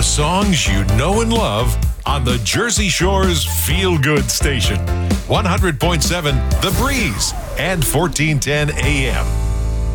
The songs you know and love on the Jersey Shore's Feel Good station. 100.7 The Breeze and 1410 AM.